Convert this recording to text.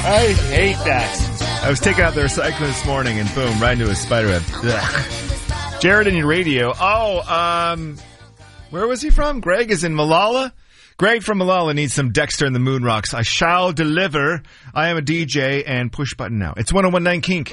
I hate that. I was taking out the recycling this morning and boom, right into a spider web. Ugh. Jared in your radio. Where was he from? Greg is in Malala. Greg from Malala needs some Dexter and the Moon Rocks. I shall deliver. I am a DJ and push button now. It's 101.9 Kink.